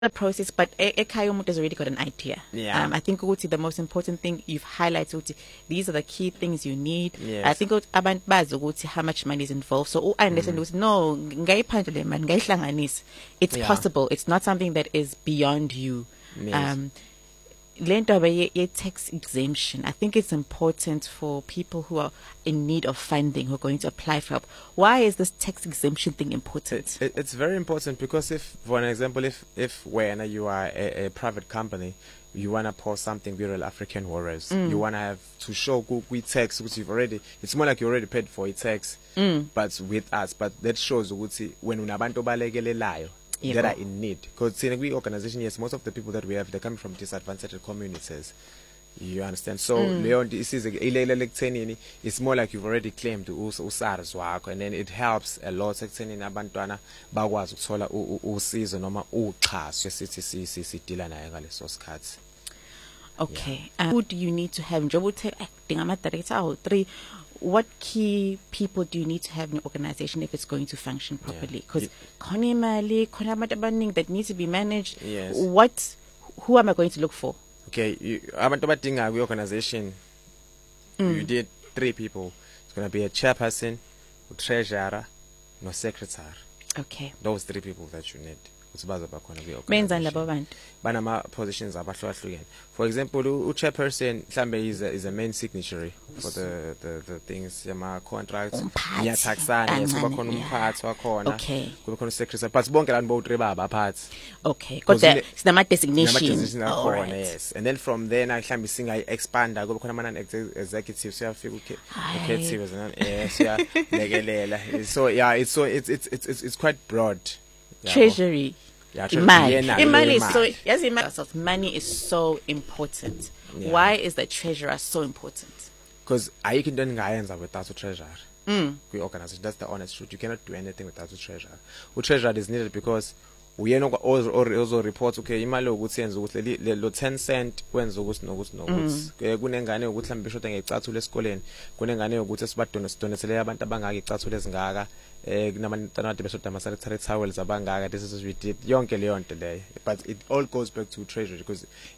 the process, but ekhaya umuntu has already got an idea. Yeah. I think ukuthi the most important thing you've highlighted ukuthi these are the key things you need. Yes. I think abantu bazi ukuthi how much money is involved, so I understand ukuthi no ngayiphandle le mali ngayihlanganisa. It's Yeah. possible. It's not something that is beyond you. Yes. Lento ye tax exemption, I think it's important for people who are in need of funding, who are going to apply for help. Why is this tax exemption thing important? It's very important because if, for an example, if when you are a private company, you want to post something viral African warriors, you want to have to show we tax, which you've already, it's more like you already paid for a tax, but with us, but that shows when unabantu balekelelayo that are in need. Because in we organization, yes, most of the people that we have, they come from disadvantaged communities. You understand? So Leon, this is it's more like you've already claimed usars wakho, and then it helps a lot ekutheni abantwana bakwazi ukuthola usizo noma uxhaso esithi sidila naye ngaleso sikhathi. Okay. Who do you need to have? Njobo director or 3. What key people do you need to have in your organization if it's going to function properly? Because that needs to be managed. Yes. Who am I going to look for? Okay, abantu abadinga kwi-organization, you did 3 people. It's going to be a chairperson, a treasurer, no secretary. Okay. Those 3 people that you need. Benzani labo bantu? Banama positions abahlukahlukene. For example, chairperson mhlambe is a main signatory for the things yama contracts. Iyataxana, yes, kuba khona umphathi wakhona. Okay. Kuba khona secretary. But bonke labo bo-3 baphathi. Okay. Because sinama designation. All right. Yes. And then from there na mhlambe singa expanda kuba khona executives uyafika ukhethiwe yes lekelela. So yeah, it's quite broad. Treasury. Yeah, Imali is so, yes, money is so important. Yeah. Why is the treasurer so important? Because ayikho into engayenza without a treasurer. Organization, that's the honest truth. You cannot do anything without a treasurer. A treasurer is needed because uyena also reports okay imali ukuthi yenza ukuthi lo 10 cent wenza ukuthi nokuthi kunengane ukuthi mhlambe ishoda ngecathulo esikoleni, kunengane ukuthi sibadonetele abantu abangaka icathulo ezingaka kunabantwana beshoda ama-sanitary towels abangaka. This is what we did yonke leyo nto leyo, but it all goes back to treasury because